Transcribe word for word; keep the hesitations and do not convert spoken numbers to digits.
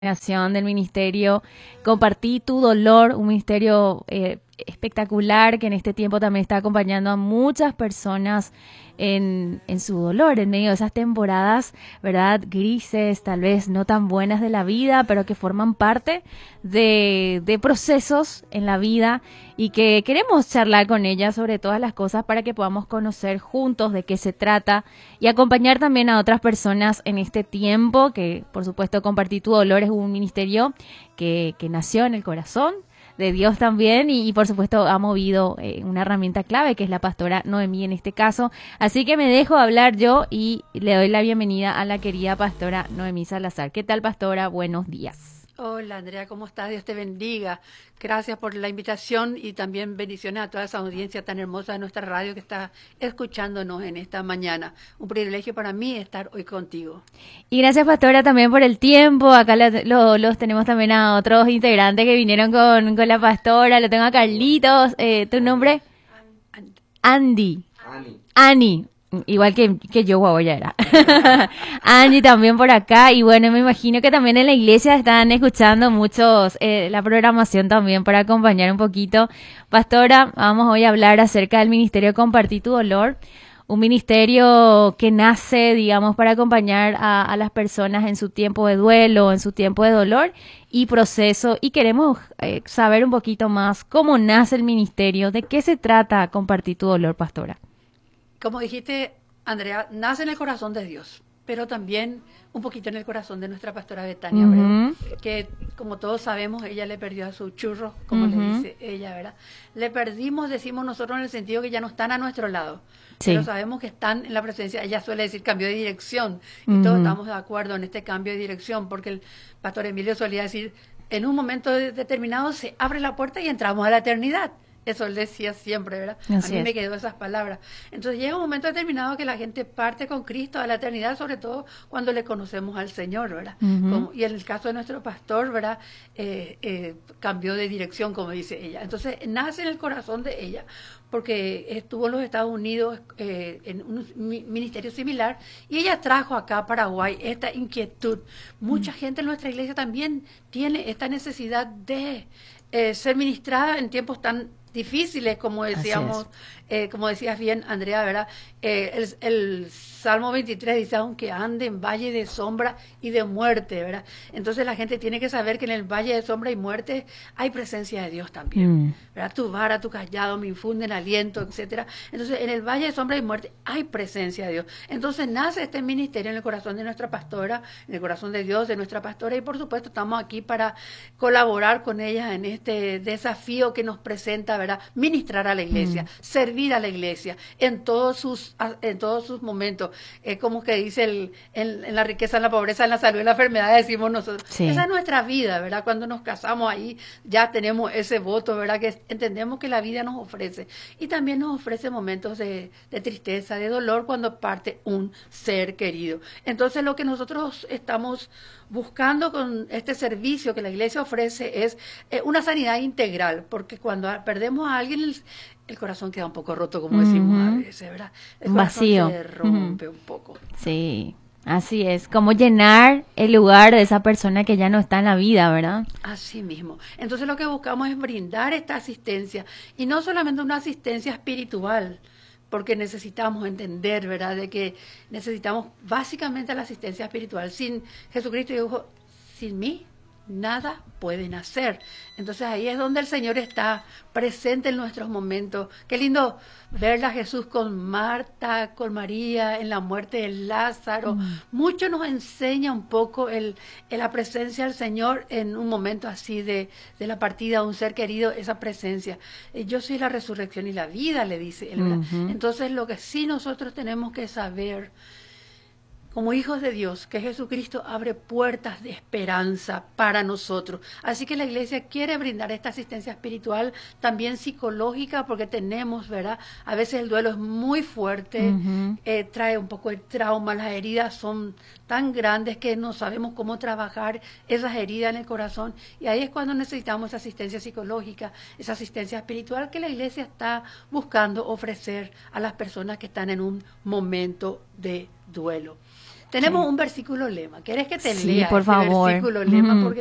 Del ministerio, compartí tu dolor, un ministerio eh, espectacular que en este tiempo también está acompañando a muchas personas en, en su dolor, en medio de esas temporadas, ¿verdad? Grises, tal vez no tan buenas de la vida, pero que forman parte de, de procesos en la vida y que queremos charlar con ella sobre todas las cosas para que podamos conocer juntos de qué se trata y acompañar también a otras personas en este tiempo, que por supuesto Compartí tu dolor es un ministerio que, que nació en el corazón de Dios también y, y por supuesto ha movido eh, una herramienta clave que es la pastora Noemí en este caso. Así que me dejo hablar yo y le doy la bienvenida a la querida pastora Noemí Salazar. ¿Qué tal, pastora? Buenos días. Hola Andrea, ¿cómo estás? Dios te bendiga. Gracias por la invitación y también bendiciones a toda esa audiencia tan hermosa de nuestra radio que está escuchándonos en esta mañana. Un privilegio para mí estar hoy contigo. Y gracias, pastora, también por el tiempo. Acá lo, lo, los tenemos también a otros integrantes que vinieron con, con la pastora. Lo tengo a Carlitos. Eh, ¿Tu nombre? Andy. Ani. Ani. Igual que, que yo, guau, ya era. Angie también por acá. Y bueno, me imagino que también en la iglesia están escuchando muchos eh, la programación también para acompañar un poquito. Pastora, vamos hoy a hablar acerca del ministerio Compartí tu dolor. Un ministerio que nace, digamos, para acompañar a, a las personas en su tiempo de duelo, en su tiempo de dolor y proceso. Y queremos eh, saber un poquito más cómo nace el ministerio, de qué se trata Compartí tu dolor, pastora. Como dijiste, Andrea, nace en el corazón de Dios, pero también un poquito en el corazón de nuestra pastora Betania, uh-huh. ¿verdad? Que como todos sabemos, ella le perdió a su churro, como uh-huh. le dice ella, ¿verdad? Le perdimos, decimos nosotros, en el sentido que ya no están a nuestro lado, sí. Pero sabemos que están en la presencia. Ella suele decir cambio de dirección, y uh-huh. todos estamos de acuerdo en este cambio de dirección, porque el pastor Emilio solía decir, en un momento determinado se abre la puerta y entramos a la eternidad. Eso él decía siempre, ¿verdad? Así a mí es. Me quedó esas palabras. Entonces llega un momento determinado que la gente parte con Cristo a la eternidad, sobre todo cuando le conocemos al Señor, ¿verdad? Uh-huh. Como, y en el caso de nuestro pastor, ¿verdad? Eh, eh, cambió de dirección, como dice ella. Entonces nace en el corazón de ella, porque estuvo en los Estados Unidos eh, en un ministerio similar, y ella trajo acá a Paraguay esta inquietud. Mucha uh-huh. gente en nuestra iglesia también tiene esta necesidad de eh, ser ministrada en tiempos tan difíciles, como decíamos, eh, como decías bien, Andrea, ¿verdad? Eh, el, el Salmo veintitrés dice, aunque ande en valle de sombra y de muerte, ¿verdad? Entonces la gente tiene que saber que en el valle de sombra y muerte hay presencia de Dios también, mm. ¿verdad? Tu vara, tu callado me infunden aliento, etcétera. Entonces en el valle de sombra y muerte hay presencia de Dios. Entonces nace este ministerio en el corazón de nuestra pastora, en el corazón de Dios, de nuestra pastora, y por supuesto estamos aquí para colaborar con ella en este desafío que nos presenta, ¿verdad? Ministrar a la iglesia, mm. servir a la iglesia en todos sus, en todos sus momentos. Es como que dice el, en, en la riqueza, en la pobreza, en la salud, en la enfermedad, decimos nosotros. Sí. Esa es nuestra vida, ¿verdad? Cuando nos casamos ahí ya tenemos ese voto, ¿verdad? Que entendemos que la vida nos ofrece. Y también nos ofrece momentos de, de tristeza, de dolor cuando parte un ser querido. Entonces lo que nosotros estamos buscando con este servicio que la iglesia ofrece es eh, una sanidad integral, porque cuando perdemos a alguien el, el corazón queda un poco roto, como decimos uh-huh. a veces, ¿verdad? El vacío. Se rompe uh-huh. un poco. Sí, así es, como llenar el lugar de esa persona que ya no está en la vida, ¿verdad? Así mismo. Entonces lo que buscamos es brindar esta asistencia, y no solamente una asistencia espiritual, porque necesitamos entender, ¿verdad?, de que necesitamos básicamente la asistencia espiritual. Sin Jesucristo dijo, sin mí nada pueden hacer. Entonces ahí es donde el Señor está presente en nuestros momentos. Qué lindo verla a Jesús con Marta, con María, en la muerte de Lázaro. Mm. Mucho nos enseña un poco el, el la presencia del Señor en un momento así de, de la partida de un ser querido, esa presencia. Eh, yo soy la resurrección y la vida, le dice él, ¿verdad? Uh-huh. Entonces lo que sí nosotros tenemos que saber, como hijos de Dios, que Jesucristo abre puertas de esperanza para nosotros. Así que la iglesia quiere brindar esta asistencia espiritual, también psicológica, porque tenemos, ¿verdad? A veces el duelo es muy fuerte, uh-huh. eh, trae un poco de trauma, las heridas son tan grandes que no sabemos cómo trabajar esas heridas en el corazón, y ahí es cuando necesitamos esa asistencia psicológica, esa asistencia espiritual que la iglesia está buscando ofrecer a las personas que están en un momento de duelo. Tenemos sí. un versículo lema. ¿Querés que te Sí, lea por ese favor. versículo lema? Ujú. Porque